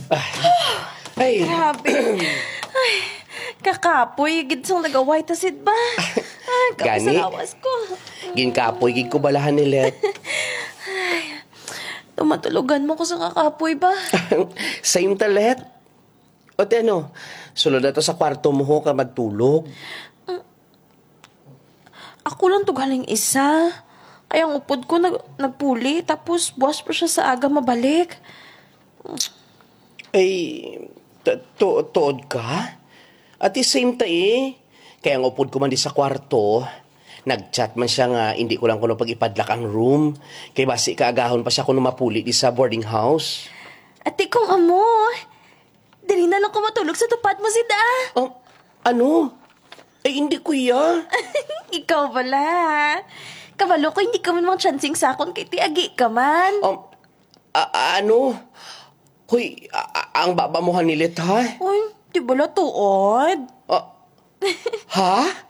Ay, Grabe. Ay, kakapoy, gid sang nagaway tasid ba? Ay, kapos Gani? sa lawas ko. ginkapoy gid ko balahan ni Let. Tumatulugan mo ko sa kakapoy ba? Same ta, Let. O ano, sulod na to sa kwarto mo ho ka magtulog. Ako lang to galing isa. Kaya ang upod ko nagpuli, tapos buwas pa siya sa aga mabalik. Ay, tuod ka? At the same time, kaya ang upod ko man di sa kwarto, nag-chat man siya nga, hindi ko lang kuno pag-ipadlak ang room. Kay basi kaagahon pa siya kuno mapuli di sa boarding house. Ate kong amo, dali na lang ko matulog sa tupad mo, Sida. Oh, ano? Ay, hindi kuya. Ikaw pala. Kabalo ko, hindi ka man mga chancing sa akon kay tiagi ka man. Ano? Hoy, ang baba mo hanilit, ha? Uy, di ba tuod? Ha?